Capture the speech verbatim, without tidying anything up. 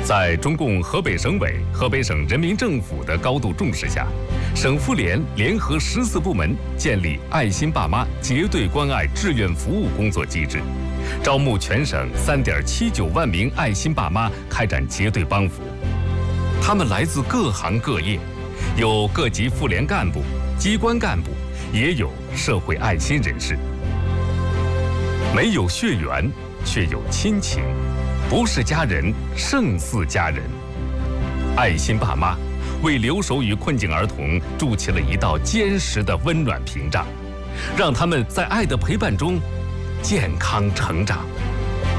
在中共河北省委、河北省人民政府的高度重视下，省妇联联合十四部门建立爱心爸妈结对关爱志愿服务工作机制，招募全省三点七九万名爱心爸妈开展结对帮扶。他们来自各行各业，有各级妇联干部、机关干部，也有社会爱心人士。没有血缘，却有亲情。不是家人，胜似家人。爱心爸妈为留守与困境儿童筑起了一道坚实的温暖屏障，让他们在爱的陪伴中健康成长。